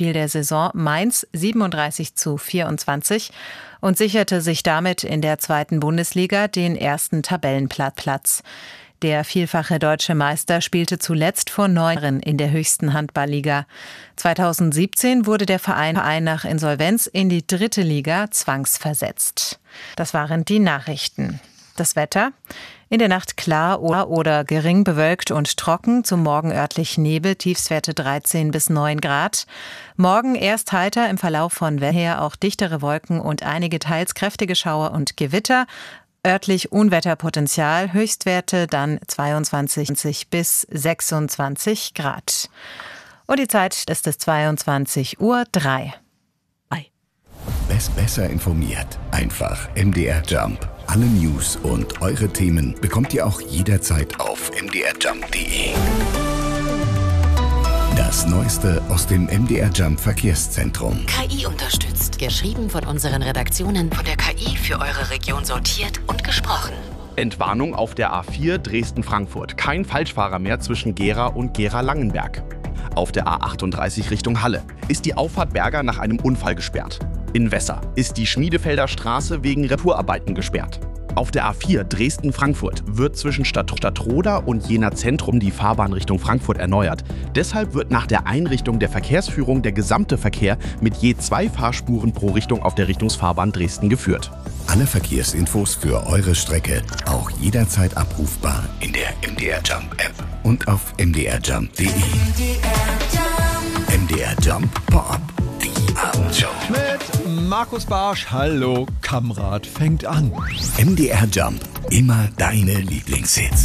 Spiel der Saison Mainz 37:24 und sicherte sich damit in der 2. Bundesliga den ersten Tabellenplatz. Der vielfache deutsche Meister spielte zuletzt vor 9 in der höchsten Handballliga. 2017 wurde der Verein nach Insolvenz in die 3. Liga zwangsversetzt. Das waren die Nachrichten. Das Wetter: In der Nacht klar oder gering bewölkt und trocken, zum Morgen örtlich Nebel, Tiefstwerte 13 bis 9 Grad. Morgen erst heiter, im Verlauf von her auch dichtere Wolken und einige teils kräftige Schauer und Gewitter. Örtlich Unwetterpotenzial, Höchstwerte dann 22 bis 26 Grad. Und die Zeit ist es 22:03 Uhr. Besser informiert. Einfach MDR Jump. Alle News und eure Themen bekommt ihr auch jederzeit auf mdrjump.de. Das Neueste aus dem MDR Jump Verkehrszentrum. KI unterstützt. Geschrieben von unseren Redaktionen. Von der KI für eure Region sortiert und gesprochen. Entwarnung auf der A4 Dresden-Frankfurt. Kein Falschfahrer mehr zwischen Gera und Gera-Langenberg. Auf der A38 Richtung Halle ist die Auffahrt Berger nach einem Unfall gesperrt. In Wesser ist die Schmiedefelder Straße wegen Reparaturarbeiten gesperrt. Auf der A4 Dresden-Frankfurt wird zwischen Stadtroda und Jena Zentrum die Fahrbahn Richtung Frankfurt erneuert. Deshalb wird nach der Einrichtung der Verkehrsführung der gesamte Verkehr mit je 2 Fahrspuren pro Richtung auf der Richtungsfahrbahn Dresden geführt. Alle Verkehrsinfos für eure Strecke auch jederzeit abrufbar in der MDR Jump App und auf mdrjump.de. MDR Jump Pop. Die Abendshow. Mit Markus Barsch. Hallo, Kamerad fängt an. MDR Jump. Immer deine Lieblingshits.